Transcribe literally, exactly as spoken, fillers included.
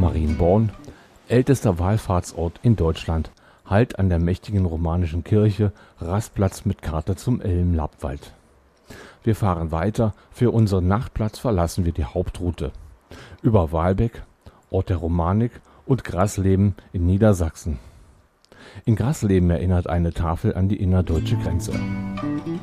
Marienborn, ältester Wallfahrtsort in Deutschland, Halt an der mächtigen romanischen Kirche, Rastplatz mit Karte zum Elm-Lappwald. Wir fahren weiter, für unseren Nachtplatz verlassen wir die Hauptroute. Über Wahlbeck, Ort der Romanik und Grasleben in Niedersachsen. In Grasleben erinnert eine Tafel an die innerdeutsche Grenze.